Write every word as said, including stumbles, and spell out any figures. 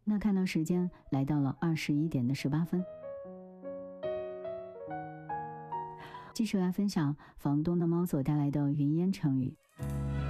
那看到时间来到了二十一点的十八分。继续来分享房东的猫所带来的云烟成语。